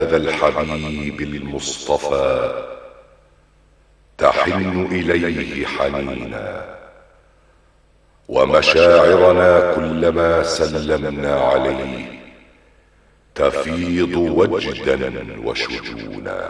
هذا الحبيب المصطفى تحن إليه حنينا، ومشاعرنا كلما سلمنا عليه تفيض وجدا وشجونا.